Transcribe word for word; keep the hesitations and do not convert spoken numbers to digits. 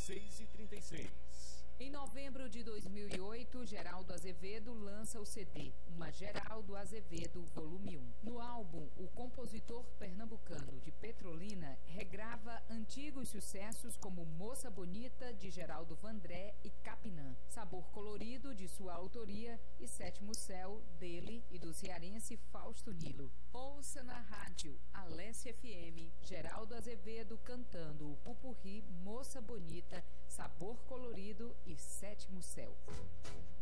seis e trinta e seis. Em novembro de dois mil e oito, Geraldo Azevedo lança o C D, Uma Geraldo Azevedo, volume um. No álbum, o compositor pernambucano de Petrolina regrava antigos sucessos como Moça Bonita, de Geraldo Vandré e Capinã, Sabor Colorido, de sua autoria, e Sétimo Céu, dele e do cearense Fausto Nilo. Ouça na rádio Alessia F M, Geraldo Azevedo cantando o pupurri Moça Bonita, Sabor Colorido e Sétimo Céu.